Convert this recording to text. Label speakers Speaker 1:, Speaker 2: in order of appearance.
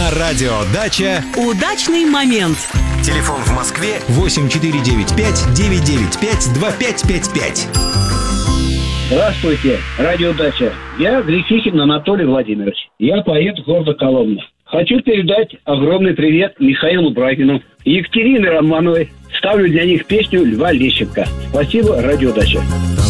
Speaker 1: На радио «Дача»
Speaker 2: удачный момент.
Speaker 1: телефон в Москве 8495-995-2555.
Speaker 3: Здравствуйте, радиодача. Я Грехихин Анатолий Владимирович. Я поэт города Коломна. Хочу передать огромный привет Михаилу Брагину и Екатерине Романовой. Ставлю для них песню Льва Лещенко. Спасибо, радиодача.